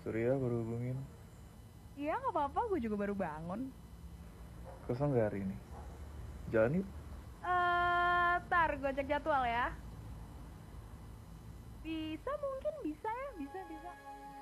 Surya baru hubungin. Iya nggak apa-apa, gue juga baru bangun. Kosong gak hari ini? Jalan yuk. Tar gue cek jadwal ya. Bisa mungkin bisa ya, bisa bisa.